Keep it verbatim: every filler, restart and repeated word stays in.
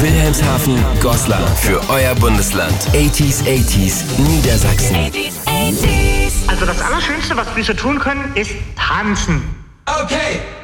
Wilhelmshaven, Goslar für euer Bundesland. achtziger, achtziger Niedersachsen. Also das Allerschönste, was wir so tun können, ist tanzen. Okay.